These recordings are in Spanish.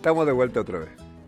Estamos de vuelta otra vez.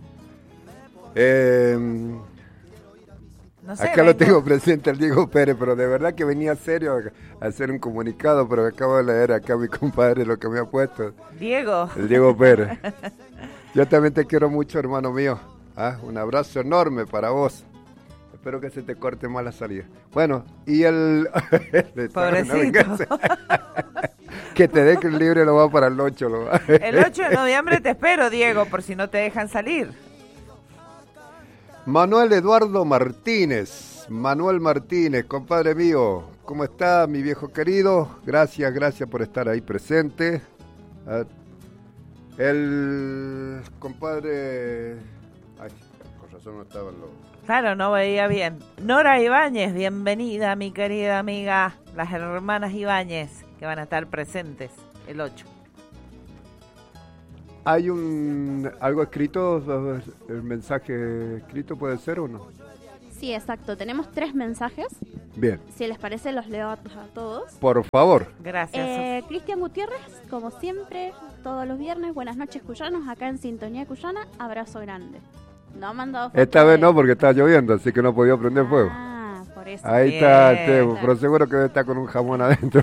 No sé, Acá lo tengo presente el Diego Pérez, pero de verdad que venía serio a hacer un comunicado, pero acabo de leer acá a mi compadre lo que me ha puesto. Diego. El Diego Pérez. Yo también te quiero mucho, hermano mío. Un abrazo enorme para vos. Espero que se te corte más la salida. Bueno, y el... Pobrecito. Que te deje libre lo va para el 8. El 8 de noviembre te espero, Diego, por si no te dejan salir. Manuel Eduardo Martínez. Manuel Martínez, compadre mío. ¿Cómo está, mi viejo querido? Gracias por estar ahí presente. El compadre... Ay, con razón no estaba en lo... Claro, no veía bien. Nora Ibáñez, bienvenida, mi querida amiga. Las hermanas Ibáñez, que van a estar presentes el 8. ¿Hay algo escrito? ¿El mensaje escrito puede ser o no? Sí, exacto. Tenemos 3 mensajes. Bien. Si les parece, los leo a todos. Por favor. Gracias. Cristian Gutiérrez, como siempre, todos los viernes. Buenas noches, cuyanos. Acá en Sintonía Cuyana. Abrazo grande. No ha mandado foto. Esta vez no, porque estaba lloviendo, así que no podía prender fuego. Por eso. Ahí Bien. está, pero seguro que está con un jamón adentro.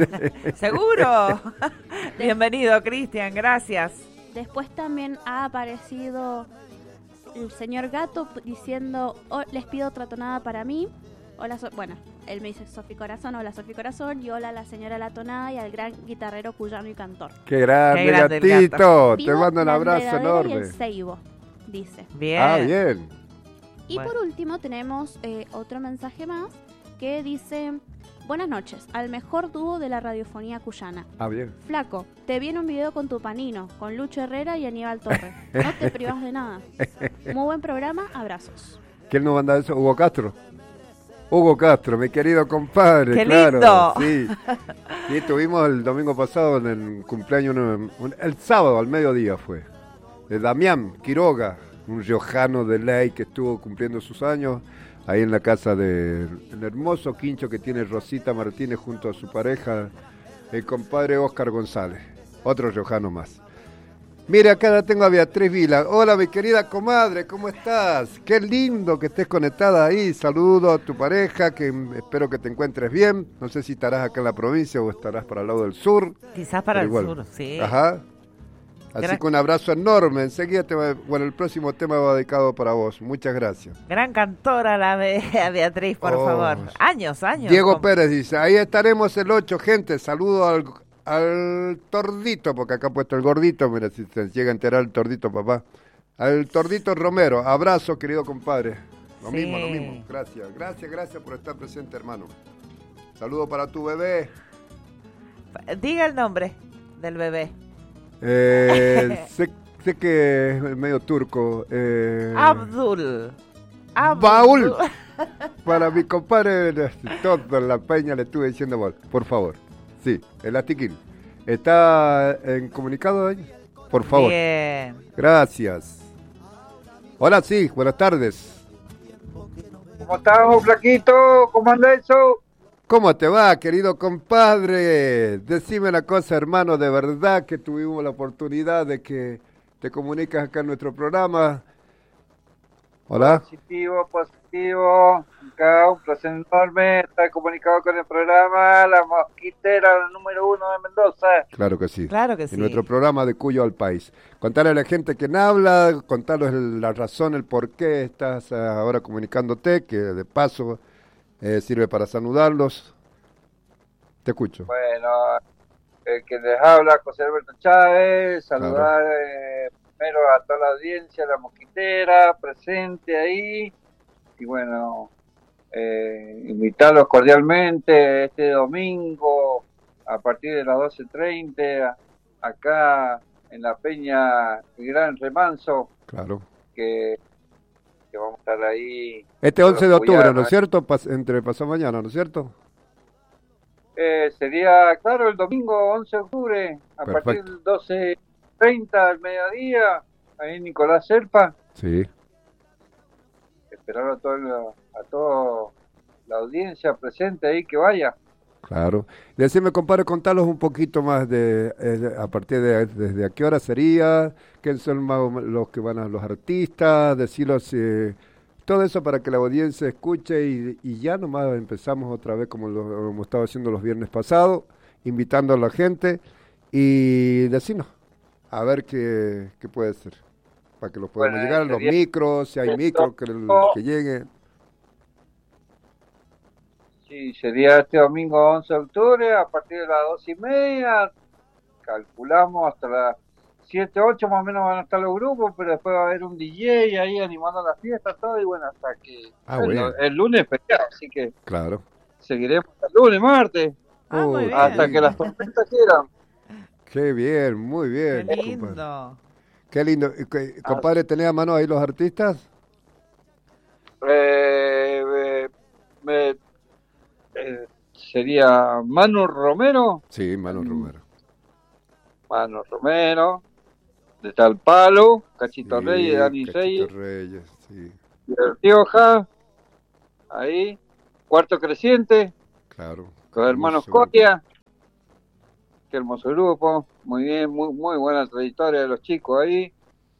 ¿Seguro? Bienvenido, Cristian, gracias. Después también ha aparecido el señor Gato diciendo, les pido otra tonada para mí. Hola, bueno, él me dice Sofi Corazón, hola Sofi Corazón, y hola a la señora La Tonada y al gran guitarrero cuyano y cantor. ¡Qué grande, grande el gatito! Gato. Te mando un La abrazo enredadera enorme. Y el ceibo, dice. Bien. Bien. Y Bueno. por último tenemos otro mensaje más que dice, buenas noches, al mejor dúo de la radiofonía cuyana. Bien. Flaco, te vi en un video con tu panino, con Lucho Herrera y Aníbal Torres. No te privas de nada. Muy buen programa, abrazos. ¿Quién nos manda eso? ¿Hugo Castro? Hugo Castro, mi querido compadre. ¡Qué claro, lindo! Sí. Sí, tuvimos el domingo pasado en el cumpleaños, el sábado al mediodía fue, de Damián Quiroga, un riojano de ley que estuvo cumpliendo sus años, ahí en la casa del hermoso quincho que tiene Rosita Martínez junto a su pareja, el compadre Oscar González, otro riojano más. Mire, acá la tengo a Beatriz Vila. Hola, mi querida comadre, ¿cómo estás? Qué lindo que estés conectada ahí. Saludo a tu pareja, que espero que te encuentres bien. No sé si estarás acá en la provincia o estarás para el lado del sur. Quizás para el Igual. sur, sí. Ajá. Así que un abrazo enorme. Enseguida el próximo tema va dedicado para vos. Muchas gracias. Gran cantora la Beatriz, por favor. Años. Diego Pérez dice, ahí estaremos el 8, gente. Saludo al tordito, porque acá ha puesto el gordito, mira si se llega a enterar el tordito, papá. Al tordito Romero, abrazo, querido compadre. Lo Sí. mismo. Gracias por estar presente, hermano. Saludo para tu bebé. Diga el nombre del bebé. Sé que es medio turco. Abdul. Baúl. Para mi compadre, todo en la peña le estuve diciendo, por favor. Sí, el Atiquín. ¿Está en comunicado ahí? Por favor. Bien. Gracias. Hola, sí, buenas tardes. ¿Cómo estamos, flaquito? ¿Cómo anda eso? ¿Cómo te va, querido compadre? Decime una cosa, hermano, de verdad que tuvimos la oportunidad de que te comunicas acá en nuestro programa. Hola. Positivo. Acá un placer enorme estar comunicado con el programa La Mosquitera número 1 de Mendoza. Claro que sí. Claro que sí. En nuestro programa de Cuyo al País. Contarle a la gente que habla, contarles la razón, el por qué estás ahora comunicándote, que de paso sirve para saludarlos. Te escucho. Bueno, el que les habla, José Alberto Chávez, saludar primero a toda la audiencia, La Mosquitera, presente ahí, y bueno, invitarlos cordialmente este domingo a partir de las 12:30 acá en la Peña El Gran Remanso. Claro. Que vamos a estar ahí. Este 11 de octubre, cuyanos, ¿no es cierto? Entre pasado mañana, ¿no es cierto? Sería, claro, el domingo 11 de octubre, a Perfecto. partir del 12:30 al mediodía, ahí en Nicolás Serpa. Sí. Esperar a toda la audiencia presente ahí que vaya. Claro. Decime, compadre, contanos un poquito más a partir desde a qué hora sería, quiénes son más o menos los que van a los artistas, decirlos, todo eso para que la audiencia escuche y ya nomás empezamos otra vez como lo hemos estado haciendo los viernes pasados, invitando a la gente y decirnos, a ver qué puede ser, para que los podamos llegar, los micros, si hay micros que lleguen. Sí, sería este domingo 11 de octubre a partir de las 2:30, calculamos hasta las 7, 8 más o menos van a estar los grupos, pero después va a haber un DJ ahí animando la fiesta, todo, y bueno, hasta que el lunes es feriado, así que claro, seguiremos el lunes, martes, muy bien. hasta que las tormentas quieran. Qué bien, muy bien. Qué lindo. Compadre. Qué lindo. Compadre, ¿tenés a mano ahí los artistas? Sería Manu Romero. Sí, Manu Romero. Manu Romero, de Tal Palo, Cachito Sí, Reyes, Dani Cachito Reyes, Reyes, sí, de Rioja, ahí, Cuarto Creciente, claro. con Hermanos Hermoso Cotia, qué hermoso grupo, muy bien, muy buena trayectoria de los chicos ahí,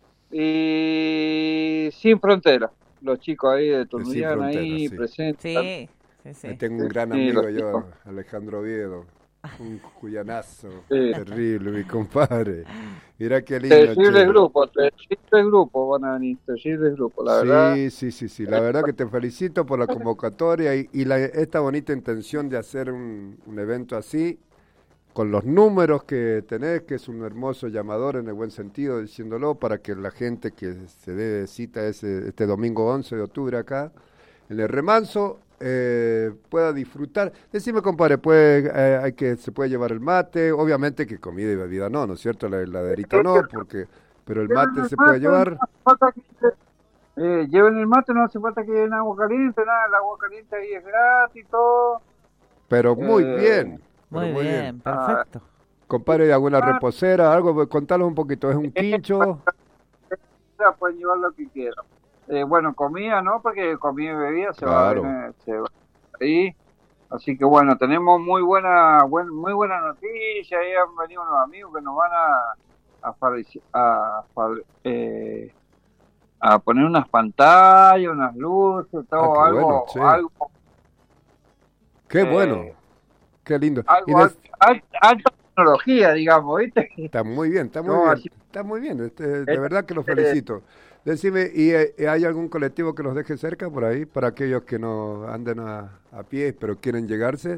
y Sin Frontera, los chicos ahí de Tunuyán ahí sí. presentes. Sí, sí, sí. Tengo un gran Sí, amigo los yo, chicos. Alejandro Oviedo, un cuyanazo, Sí. terrible, mi compadre. Mira qué lindo. Terribles grupos van a venir, terribles grupos, la verdad. Sí, la verdad que te felicito por la convocatoria y esta bonita intención de hacer un evento así, con los números que tenés, que es un hermoso llamador en el buen sentido, diciéndolo, para que la gente que se dé cita este domingo 11 de octubre acá, en el Remanso, pueda disfrutar. Decime, compadre, se puede llevar el mate, obviamente que comida y bebida no es cierto, la heladerita no, pero el mate se puede llevar. Lleven el mate, no hace falta que lleven agua caliente, nada, el agua caliente ahí es gratis, todo. Pero muy bien. Muy Pero bien, perfecto. Compadre, alguna reposera, algo, contanos un poquito, ¿es un quincho? Pueden llevar lo que quieran. Bueno, comida, ¿no? Porque comida y bebida Claro. se va ahí. Así que bueno, tenemos muy buena noticia. Ahí han venido unos amigos que nos van a poner unas pantallas, unas luces, todo, qué algo, bueno, sí. algo. Qué bueno, qué lindo. Alta tecnología, digamos, ¿viste? Está muy bien, Así- está muy bien, de verdad que los felicito. Decime, ¿y hay algún colectivo que los deje cerca por ahí, para aquellos que no anden a pie, pero quieren llegarse?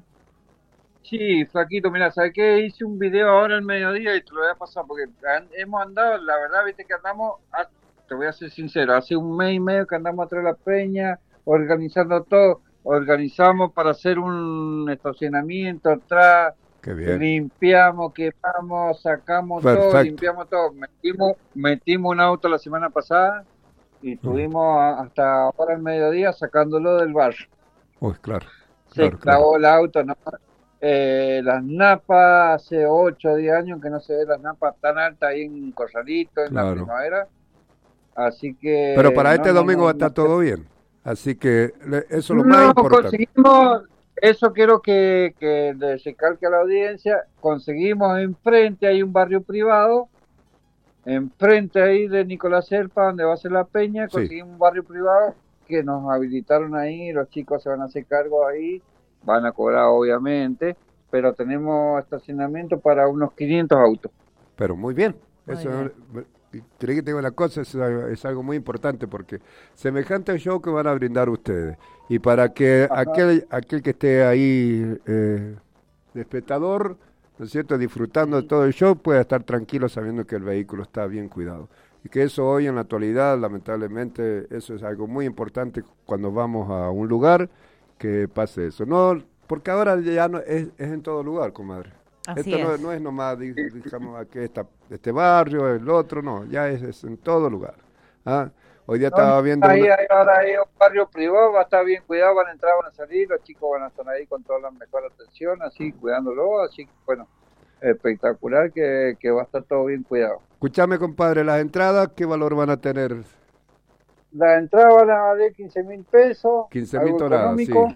Sí, flaquito, mira, ¿sabes qué? Hice un video ahora al mediodía y te lo voy a pasar porque hemos andado, la verdad, viste que andamos, te voy a ser sincero, hace un mes y medio que andamos atrás de la peña, organizando todo, organizamos para hacer un estacionamiento atrás, Qué bien. limpiamos, quemamos, sacamos Perfecto. todo, limpiamos todo, metimos un auto la semana pasada y estuvimos hasta ahora al mediodía sacándolo del barrio. Uy, claro. Se clavó el auto, ¿no? Las napas, hace 8 o 10 años que no se ve las napas tan altas ahí en Corralito, en la primavera. Así que... Pero para este domingo va a estar todo bien. Así que eso es lo más importante. Conseguimos, eso quiero que le recalque a la audiencia, conseguimos enfrente, hay un barrio privado, enfrente ahí de Nicolás Serpa, donde va a ser la peña, conseguimos un barrio privado que nos habilitaron ahí, los chicos se van a hacer cargo ahí, van a cobrar obviamente, pero tenemos estacionamiento para unos 500 autos. Pero muy bien. Quería que te diga una cosa, es algo muy importante porque semejante show que van a brindar ustedes y para que aquel que esté ahí de espectador, ¿no es cierto?, disfrutando de todo el show, pueda estar tranquilo sabiendo que el vehículo está bien cuidado. Y que eso hoy en la actualidad, lamentablemente, eso es algo muy importante cuando vamos a un lugar, que pase eso. No, porque ahora ya no es en todo lugar, comadre. Así Esto no es nomás, digamos, aquí está este barrio, el otro, no, ya es en todo lugar. ¿Ah? Hoy día estaba viendo... Ahora hay un barrio privado, va a estar bien cuidado, van a entrar, van a salir, los chicos van a estar ahí con toda la mejor atención, así, cuidándolo, así que, bueno, espectacular que va a estar todo bien cuidado. Escuchame, compadre, las entradas, ¿qué valor van a tener? Las entradas van a valer 15.000 pesos. 15.000 toneladas, sí.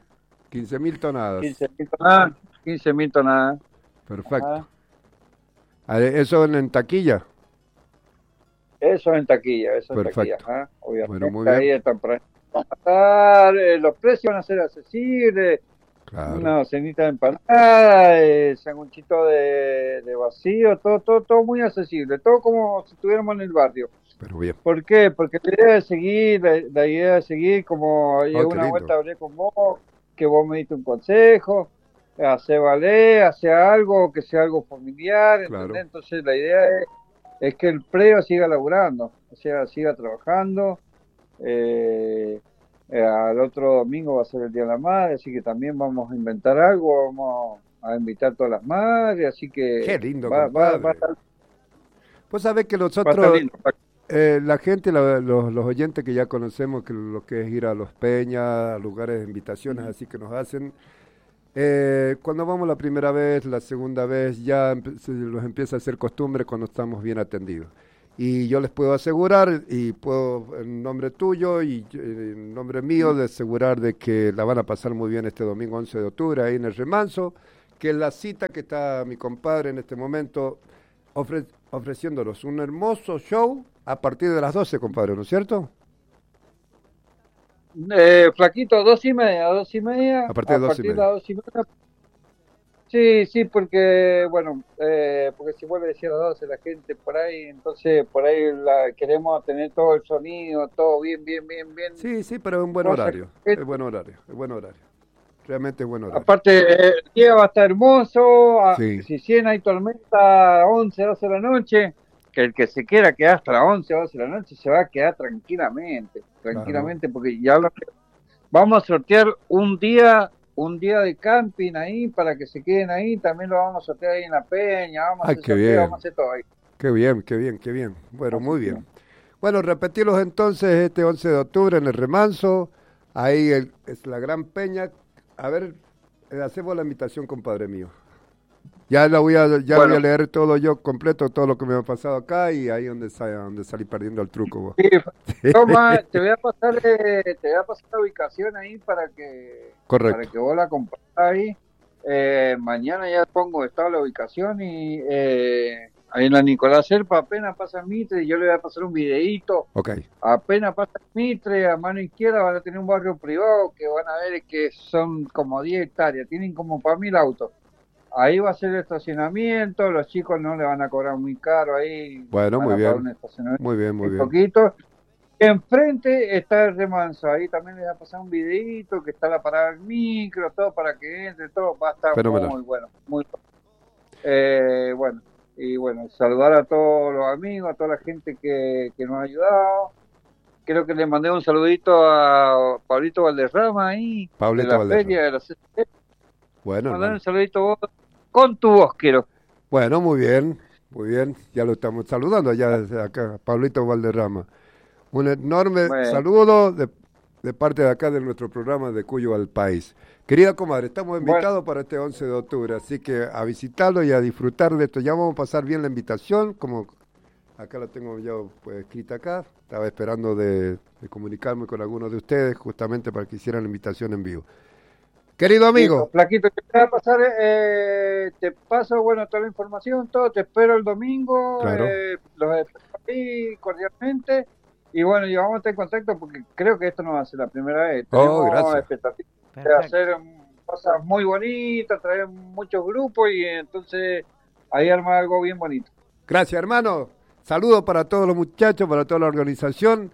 15.000 toneladas. 15.000 toneladas. 15.000 toneladas. Perfecto. Ajá. ¿Eso en taquilla? Eso en taquilla, eso en Perfecto. taquilla. Ajá. Obviamente, Bueno, muy bien. ahí están para pasar, los precios van a ser accesibles. Claro. Una cenita de empanada, sanguchito de vacío, todo muy accesible, todo como si estuviéramos en el barrio. Pero bien. ¿Por qué? Porque la idea de seguir, como qué una lindo. vuelta hablé con vos, que vos me diste un consejo, hacer valer, hacer algo, que sea algo familiar, Claro. ¿entendés? Entonces la idea es que el predio siga laburando, o sea, siga trabajando. Al otro domingo va a ser el Día de la Madre, así que también vamos a inventar algo, vamos a invitar a todas las madres, así que Qué lindo, va a compadre. estar, Vos sabés que va a estar nosotros, lindo. la gente, los oyentes que ya conocemos, que lo que es ir a los peñas, a lugares de invitaciones así que nos hacen, cuando vamos la primera vez, la segunda vez, ya se los empieza a hacer costumbre cuando estamos bien atendidos. Y yo les puedo asegurar, y puedo en nombre tuyo y en nombre mío, de asegurar de que la van a pasar muy bien este domingo 11 de octubre ahí en el Remanso, que es la cita que está mi compadre en este momento ofreciéndonos un hermoso show a partir de las 12, compadre, ¿no es cierto? Flaquito, 2:30. A partir de 2:30. de las 2:30. Sí, porque, bueno, porque si vuelve a decir a las 12 la gente por ahí, entonces por ahí queremos tener todo el sonido, todo bien. Sí, pero es un buen Cosa horario, que- es buen horario. Realmente es buen horario. Aparte, el día va a estar hermoso, Sí. si hay tormenta 11, 12 de la noche, que el que se quiera quedar hasta las 11, 12 de la noche se va a quedar tranquilamente, porque ya vamos a sortear un día de camping ahí para que se queden ahí, también lo vamos a sortear ahí en la peña, vamos a Ay, hacer qué sorteo, bien. vamos a hacer todo ahí. Qué bien. Bueno, Así muy que- bien. Bueno, repetirlos entonces este 11 de octubre en el Remanso, ahí es la Gran Peña. A ver, hacemos la invitación, compadre mío. Ya voy a leer todo yo completo, todo lo que me ha pasado acá, y ahí donde salí perdiendo el truco vos. Sí, toma, te voy a pasar la ubicación ahí para que Correcto. vos la compartas ahí. Mañana ya pongo estado la ubicación y ahí en la Nicolás Serpa apenas pasa el Mitre, y yo le voy a pasar un videíto. Ok, Apenas pasa el Mitre, a mano izquierda van a tener un barrio privado que van a ver que son como 10 hectáreas, tienen como para 1.000 autos. Ahí va a ser el estacionamiento, los chicos no le van a cobrar muy caro ahí. bueno, van muy a pagar bien. un estacionamiento Muy bien. un poquito. Enfrente está el Remanso, ahí también les voy a pasar un videito que está la parada del micro, todo para que entre, todo va a estar Fenomenal. muy bueno, muy bueno. Y bueno, saludar a todos los amigos, a toda la gente que nos ha ayudado. Creo que le mandé un saludito a Pablito Valderrama ahí, Pablito de la Valderrama. feria de la CCT. Bueno, Mandar un hermano. saludito vos, con tu voz quiero. Bueno, muy bien. Ya lo estamos saludando allá desde acá, Pablito Valderrama. Un enorme Bueno. saludo de parte de acá de nuestro programa de Cuyo al País. Querida comadre, estamos invitados para este 11 de octubre, así que a visitarlo y a disfrutar de esto. Ya vamos a pasar bien la invitación, como acá la tengo ya pues, escrita acá. Estaba esperando de comunicarme con algunos de ustedes justamente para que hicieran la invitación en vivo. Querido amigo. Flaquito, te voy a pasar, te paso, bueno, toda la información, todo, te espero el domingo, Claro. los espero ahí cordialmente, y bueno, y vamos a estar en contacto porque creo que esto no va a ser la primera vez. Tenemos Gracias. expectativas de Perfecto. hacer cosas muy bonitas, traer muchos grupos y entonces ahí armar algo bien bonito. Gracias, hermano. Saludos para todos los muchachos, para toda la organización.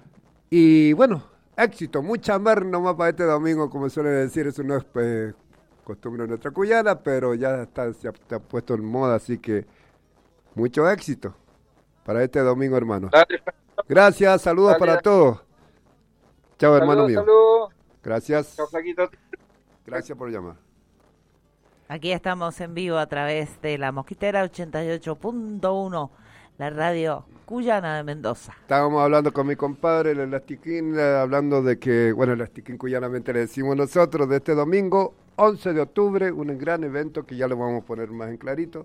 Y bueno, éxito. Mucha mer nomás para este domingo, como suele decir. Eso no es costumbre de nuestra cuyana, pero ya se ha puesto en moda, así que mucho éxito para este domingo, hermano. Dale, Gracias, saludos Dale, para dale. todos. Chao, hermano mío. Saludos. Gracias. Chao, Flaquito. Gracias por llamar. Aquí estamos en vivo a través de la Mosquitera 88.1, la radio cuyana de Mendoza. Estábamos hablando con mi compadre, el Elastiquín, hablando de que, bueno, el Elastiquín cuyanamente le decimos nosotros, de este domingo, 11 de octubre, un gran evento que ya lo vamos a poner más en clarito,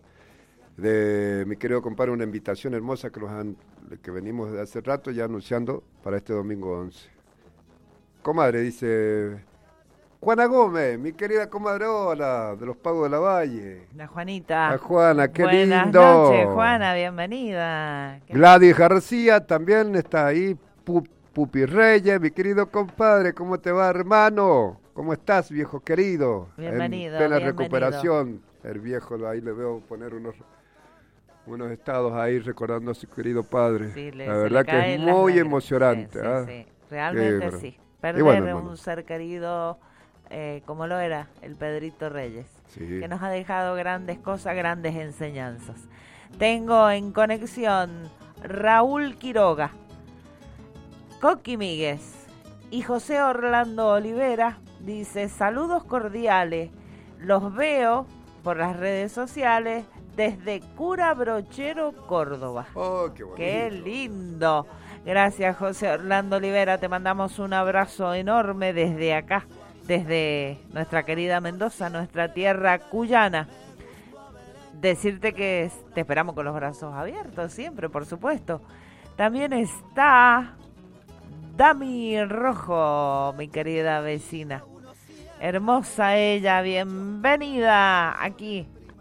de mi querido compadre, una invitación hermosa que venimos de hace rato ya anunciando para este domingo 11. Comadre, dice, Juana Gómez, mi querida comadrona de los Pagos de la Valle. La Juanita. A Juana, qué Buenas lindo. noches, Juana, bienvenida. Gladys García también está ahí. Pupi Reyes, mi querido compadre, ¿cómo te va, hermano? ¿Cómo estás, viejo querido? Bienvenido, En plena bienvenido. recuperación. El viejo, ahí le veo poner unos estados ahí recordando a su querido padre. Sí, la verdad que es caen las muy lágrimas. emocionante. Sí, ¿ah? sí, realmente Qué sí. Y Perder bueno, hermano. un ser querido como lo era el Pedrito Reyes, Sí. que nos ha dejado grandes cosas, grandes enseñanzas. Tengo en conexión Raúl Quiroga, Coqui Míguez y José Orlando Olivera. Dice, saludos cordiales, los veo por las redes sociales desde Cura Brochero, Córdoba. Oh, qué bonito. ¡Qué lindo! Gracias, José Orlando Olivera. Te mandamos un abrazo enorme desde acá, desde nuestra querida Mendoza, nuestra tierra cuyana. Decirte que te esperamos con los brazos abiertos siempre, por supuesto. También está Dami Rojo, mi querida vecina. Hermosa ella, bienvenida aquí